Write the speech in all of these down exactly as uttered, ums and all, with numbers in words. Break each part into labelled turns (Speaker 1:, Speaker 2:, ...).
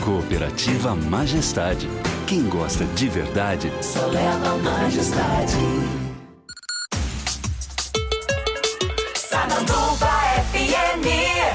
Speaker 1: Cooperativa Majestade. Quem gosta de verdade,
Speaker 2: só leva Majestade. Sananduva F M.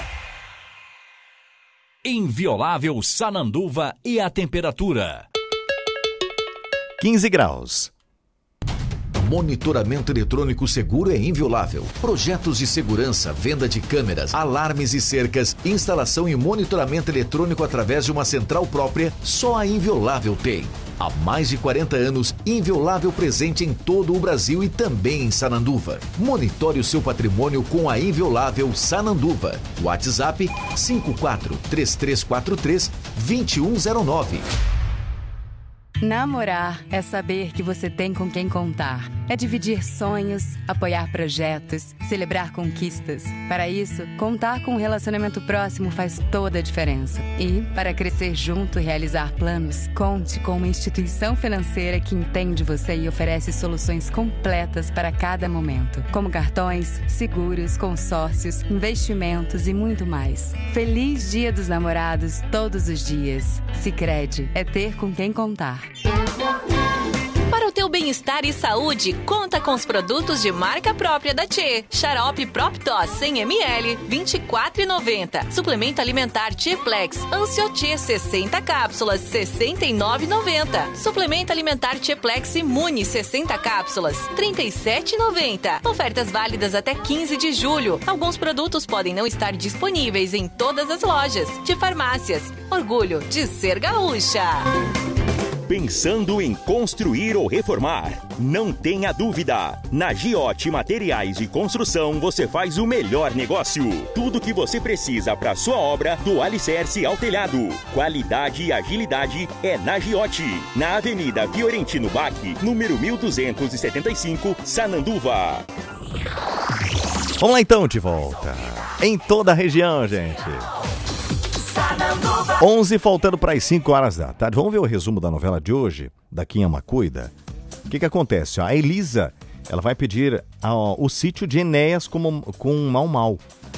Speaker 3: Inviolável Sananduva e a temperatura.
Speaker 4: quinze graus.
Speaker 5: Monitoramento eletrônico seguro é inviolável. Projetos de segurança, venda de câmeras, alarmes e cercas, instalação e monitoramento eletrônico através de uma central própria, só a Inviolável tem. Há mais de quarenta anos, Inviolável presente em todo o Brasil e também em Sananduva. Monitore o seu patrimônio com a Inviolável Sananduva. WhatsApp cinco quatro três três quatro três dois um zero nove.
Speaker 6: Namorar é saber que você tem com quem contar. É dividir sonhos, apoiar projetos, celebrar conquistas. Para isso, contar com um relacionamento próximo faz toda a diferença. E, para crescer junto e realizar planos, conte com uma instituição financeira que entende você e oferece soluções completas para cada momento, como cartões, seguros, consórcios, investimentos e muito mais. Feliz Dia dos Namorados todos os dias. Sicredi é ter com quem contar.
Speaker 7: Para o teu bem-estar e saúde, conta com os produtos de marca própria da Tchê. Xarope Proptos cem mililitros, vinte e quatro reais e noventa centavos. Suplemento alimentar Tchê-Plex Ancio-Tchê sessenta cápsulas, sessenta e nove reais e noventa centavos. Suplemento alimentar Tchê-Plex Imune sessenta cápsulas, trinta e sete reais e noventa centavos. Ofertas válidas até quinze de julho. Alguns produtos podem não estar disponíveis em todas as lojas de farmácias. Orgulho de ser gaúcha.
Speaker 8: Pensando em construir ou reformar? Não tenha dúvida! Na Giote Materiais de Construção você faz o melhor negócio. Tudo o que você precisa para sua obra, do alicerce ao telhado. Qualidade e agilidade é na Giote. Na Avenida Fiorentino Bach, número mil duzentos e setenta e cinco, Sananduva.
Speaker 4: Vamos lá então, de volta. Em toda a região, gente. onze faltando para as cinco horas da tarde. Vamos ver o resumo da novela de hoje, da Quem Ama Cuida. O que que acontece? A Elisa, ela vai pedir ó, o sítio de Enéas com, com Mau Mau.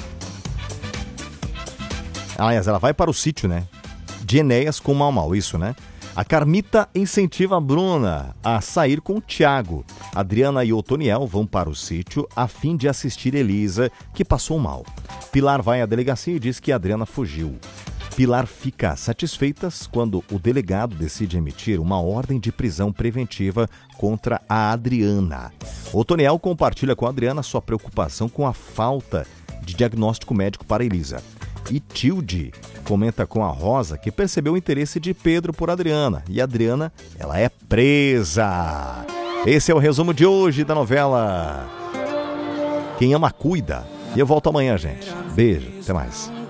Speaker 4: Aliás, ela vai para o sítio, né? De Enéas com Mau Mau, isso, né? A Carmita incentiva a Bruna a sair com o Tiago. Adriana e Otoniel vão para o sítio a fim de assistir Elisa, que passou mal. Pilar vai à delegacia e diz que a Adriana fugiu. Pilar fica satisfeita quando o delegado decide emitir uma ordem de prisão preventiva contra a Adriana. Otoniel compartilha com a Adriana sua preocupação com a falta de diagnóstico médico para Elisa. E Tilde comenta com a Rosa que percebeu o interesse de Pedro por Adriana. E a Adriana, ela é presa. Esse é o resumo de hoje da novela Quem Ama Cuida. E eu volto amanhã, gente. Beijo, até mais.